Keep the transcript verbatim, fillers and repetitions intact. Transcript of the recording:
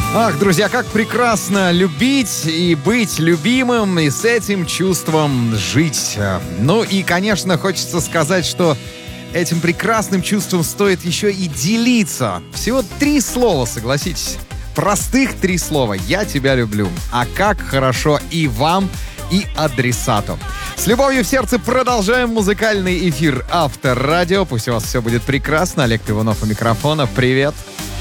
Ах, друзья, как прекрасно любить и быть любимым, и с этим чувством жить. Ну и, конечно, хочется сказать, что этим прекрасным чувством стоит еще и делиться. Всего три слова, согласитесь. Простых три слова. «Я тебя люблю». А как хорошо и вам, и адресату. С любовью в сердце продолжаем музыкальный эфир Авторадио. Пусть у вас все будет прекрасно. Олег Пивунов у микрофона. Привет.